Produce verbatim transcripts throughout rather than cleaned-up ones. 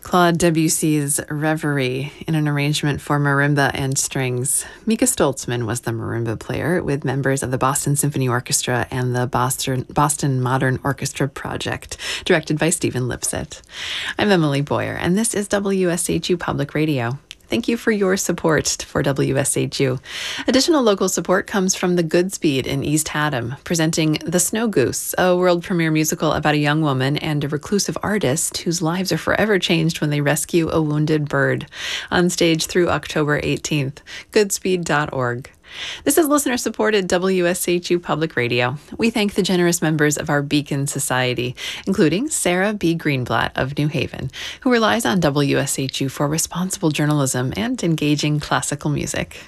Claude Debussy's Reverie in an arrangement for marimba and strings. Mika Stoltzman was the marimba player with members of the Boston Symphony Orchestra and the Boston, Boston Modern Orchestra Project, directed by Stephen Lipset. I'm Emily Boyer, and this is W S H U Public Radio. Thank you for your support for W S H U. Additional local support comes from the Goodspeed in East Haddam, presenting The Snow Goose, a world premiere musical about a young woman and a reclusive artist whose lives are forever changed when they rescue a wounded bird. On stage through October eighteenth. goodspeed dot org. This is listener-supported W S H U Public Radio. We thank the generous members of our Beacon Society, including Sarah B. Greenblatt of New Haven, who relies on W S H U for responsible journalism and engaging classical music.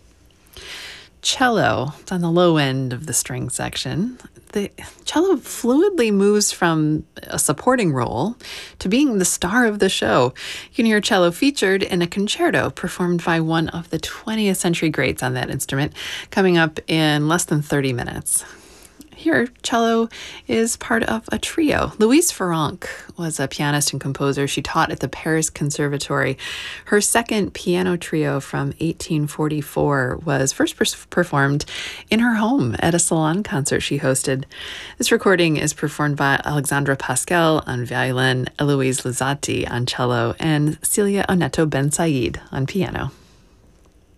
Cello, it's on the low end of the string section. The cello fluidly moves from a supporting role to being the star of the show. You can hear cello featured in a concerto performed by one of the twentieth century greats on that instrument, coming up in less than thirty minutes. Here, cello is part of a trio. Louise Farrenc was a pianist and composer. She taught at the Paris Conservatory. Her second piano trio from eighteen forty-four was first per- performed in her home at a salon concert she hosted. This recording is performed by Alexandra Pascal on violin, Eloise Lizotti on cello, and Celia Oneto Ben Said on piano.